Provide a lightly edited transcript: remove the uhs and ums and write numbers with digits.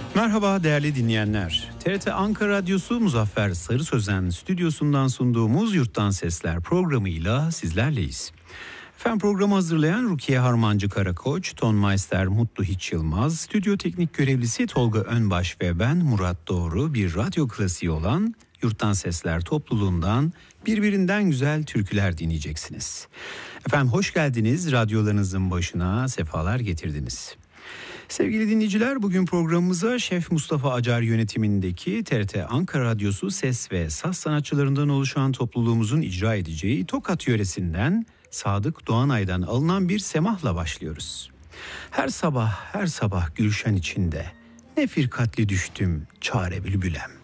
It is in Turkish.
Merhaba değerli dinleyenler. TRT Ankara Radyosu Muzaffer Sarı Sözen stüdyosundan sunduğumuz Yurttan Sesler programıyla sizlerleyiz. Efendim programı hazırlayan Rukiye Harmancı Karakoç, Tonmeister Mutlu Hiç Yılmaz, stüdyo teknik görevlisi Tolga Önbaş ve ben Murat Doğru bir radyo klasiği olan Yurttan Sesler topluluğundan birbirinden güzel türküler dinleyeceksiniz. Efendim hoş geldiniz, radyolarınızın başına sefalar getirdiniz. Sevgili dinleyiciler, bugün programımıza Şef Mustafa Acar yönetimindeki TRT Ankara Radyosu ses ve saz sanatçılarından oluşan topluluğumuzun icra edeceği Tokat yöresinden Sadık Doğanay'dan alınan bir semahla başlıyoruz. Her sabah gülşen içinde ne firkatli düştüm çare bülbülem.